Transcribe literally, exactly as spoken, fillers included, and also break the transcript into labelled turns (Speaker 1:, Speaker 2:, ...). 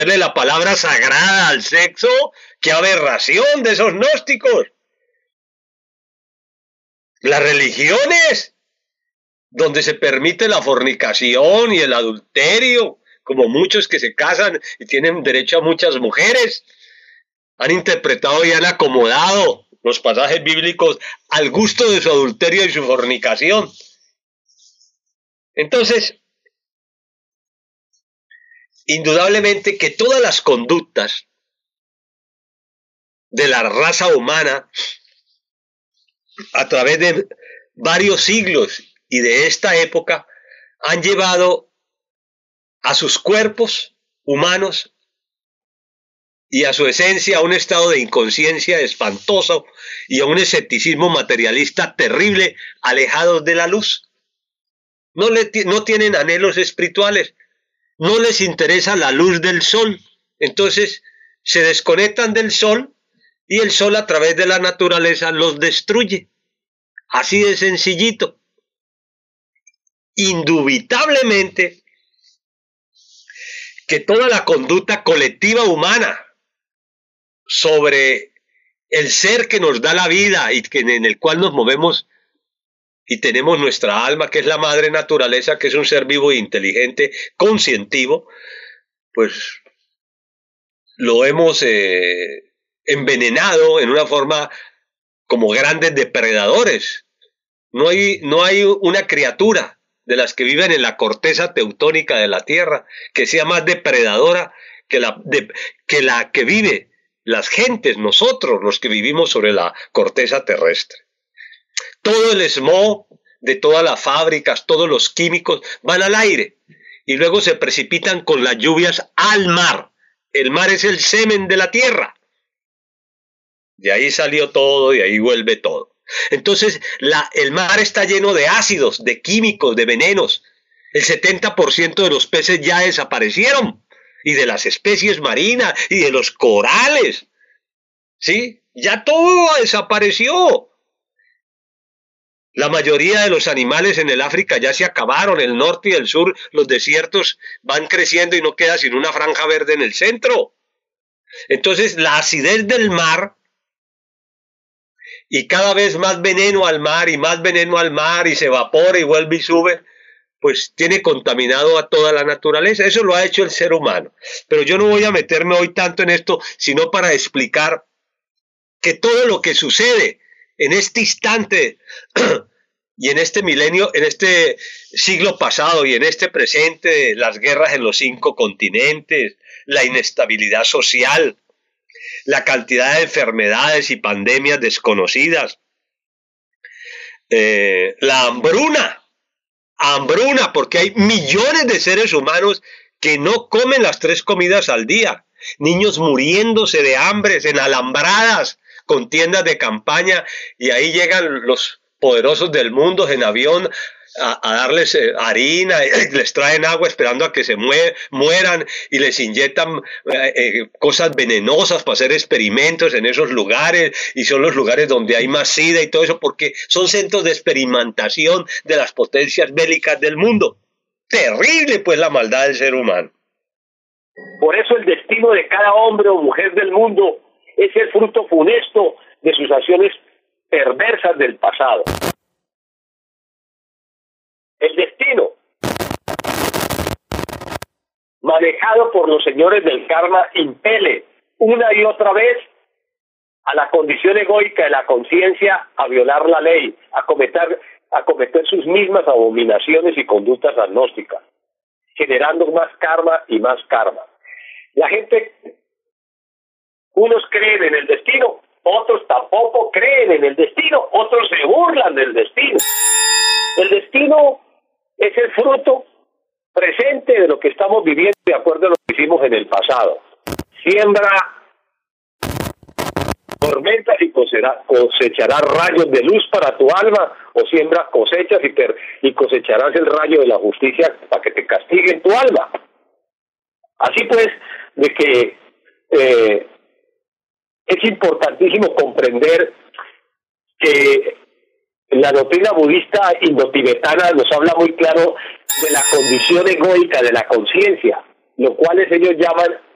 Speaker 1: la palabra sagrada al sexo. ¡Qué aberración de esos gnósticos! Las religiones donde se permite la fornicación y el adulterio, como muchos que se casan y tienen derecho a muchas mujeres, han interpretado y han acomodado los pasajes bíblicos al gusto de su adulterio y su fornicación. Entonces, indudablemente que todas las conductas de la raza humana a través de varios siglos y de esta época han llevado a sus cuerpos humanos y a su esencia a un estado de inconsciencia espantoso y a un escepticismo materialista terrible, alejados de la luz. No, le, no tienen anhelos espirituales, no les interesa la luz del sol, entonces se desconectan del sol y el sol a través de la naturaleza los destruye. Así de sencillito. Indubitablemente que toda la conducta colectiva humana sobre el ser que nos da la vida y que en el cual nos movemos y tenemos nuestra alma, que es la madre naturaleza, que es un ser vivo e inteligente, conscientivo, pues lo hemos eh, envenenado en una forma como grandes depredadores. No hay, no hay una criatura de las que viven en la corteza teutónica de la tierra que sea más depredadora que la, de, que la que vive las gentes, nosotros, los que vivimos sobre la corteza terrestre. Todo el smog de todas las fábricas, todos los químicos van al aire y luego se precipitan con las lluvias al mar. El mar es el semen de la tierra. De ahí salió todo, de ahí vuelve todo. Entonces, la, el mar está lleno de ácidos, de químicos, de venenos. El setenta por ciento de los peces ya desaparecieron, y de las especies marinas, y de los corales. ¿Sí? Ya todo desapareció. La mayoría de los animales en el África ya se acabaron, el norte y el sur, los desiertos van creciendo y no queda sino una franja verde en el centro. Entonces, la acidez del mar, y cada vez más veneno al mar y más veneno al mar y se evapora y vuelve y sube, pues tiene contaminado a toda la naturaleza. Eso lo ha hecho el ser humano. Pero yo no voy a meterme hoy tanto en esto, sino para explicar que todo lo que sucede en este instante y en este milenio, en este siglo pasado y en este presente, las guerras en los cinco continentes, la inestabilidad social, la cantidad de enfermedades y pandemias desconocidas, eh, la hambruna, hambruna, porque hay millones de seres humanos que no comen las tres comidas al día, niños muriéndose de hambre en alambradas con tiendas de campaña, y ahí llegan los poderosos del mundo en avión A, a darles eh, harina, les traen agua esperando a que se mue mueran y les inyectan eh, eh, cosas venenosas para hacer experimentos en esos lugares, y son los lugares donde hay más sida y todo eso, porque son centros de experimentación de las potencias bélicas del mundo. Terrible pues la maldad del ser humano.
Speaker 2: Por eso el destino de cada hombre o mujer del mundo es el fruto funesto de sus acciones perversas del pasado. El destino, manejado por los señores del karma, impele una y otra vez a la condición egoica de la conciencia a violar la ley, a cometer, a cometer sus mismas abominaciones y conductas agnósticas, generando más karma y más karma. La gente, unos creen en el destino, otros tampoco creen en el destino, otros se burlan del destino. El destino es el fruto presente de lo que estamos viviendo de acuerdo a lo que hicimos en el pasado. Siembra tormentas y cosecharás rayos de luz para tu alma, o siembra cosechas y, y cosecharás el rayo de la justicia para que te castigue en tu alma. Así pues, de que eh, es importantísimo comprender que la doctrina budista indotibetana nos habla muy claro de la condición egoica de la conciencia, lo cual ellos llaman